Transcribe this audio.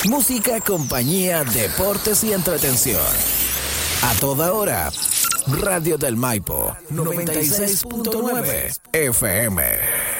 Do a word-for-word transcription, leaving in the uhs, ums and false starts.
Música, compañía, deportes y entretención. A toda hora. Radio del Maipo, noventa y seis punto nueve F M.